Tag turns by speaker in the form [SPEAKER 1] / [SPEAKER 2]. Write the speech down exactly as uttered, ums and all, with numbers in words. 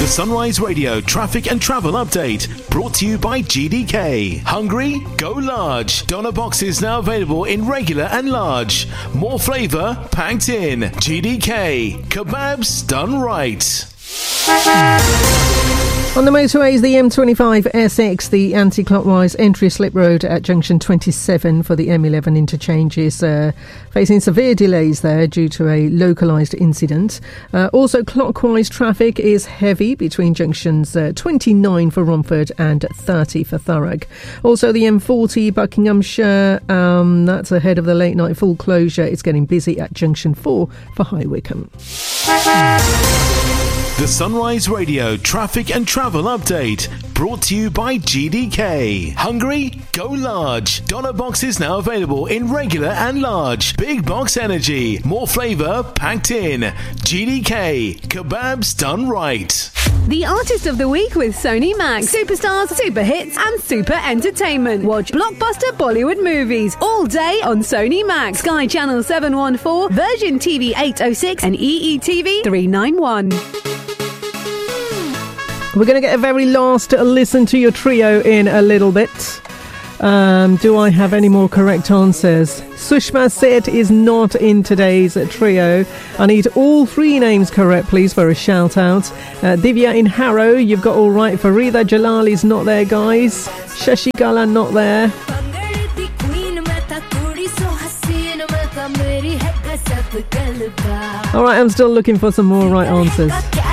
[SPEAKER 1] The Sunrise Radio traffic and travel update brought to you by G D K. Hungry? Go large. Doner boxes now available in regular and large. More flavour packed in. G D K. Kebabs done right.
[SPEAKER 2] On the motorways, the M twenty-five S X, the anti-clockwise entry slip road at junction twenty-seven for the M eleven interchange is uh, facing severe delays there due to a localised incident. Uh, also, clockwise traffic is heavy between junctions uh, twenty-nine for Romford and thirty for Thurrock. Also, the M forty Buckinghamshire, um, that's ahead of the late night full closure. It's getting busy at junction four for High Wycombe.
[SPEAKER 1] The Sunrise Radio traffic and travel update brought to you by G D K. Hungry? Go large. Doner boxes now available in regular and large. Big box energy. More flavour packed in. G D K. Kebabs done right.
[SPEAKER 3] The Artist of the Week with Sony Max. Superstars, super hits and super entertainment. Watch blockbuster Bollywood movies all day on Sony Max. Sky Channel seven one four, Virgin T V eight oh six and E E T V three ninety-one.
[SPEAKER 2] We're going to get a very last listen to your trio in a little bit. Um, do I have any more correct answers? Sushma Seth is not in today's trio. I need all three names correct, please, for a shout out. Uh, Divya in Harrow, you've got all right. Farida Jalali's not there, guys. Shashi Gala not there. All right, I'm still looking for some more right answers.